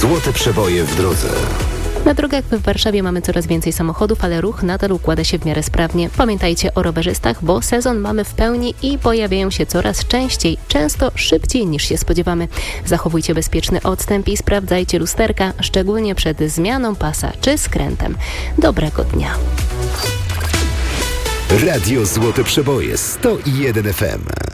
Złote przeboje w drodze. Na drogach w Warszawie mamy coraz więcej samochodów, ale ruch nadal układa się w miarę sprawnie. Pamiętajcie o rowerzystach, bo sezon mamy w pełni i pojawiają się coraz częściej, często szybciej niż się spodziewamy. Zachowujcie bezpieczny odstęp i sprawdzajcie lusterka, szczególnie przed zmianą pasa czy skrętem. Dobrego dnia. Radio Złote Przeboje 101 FM.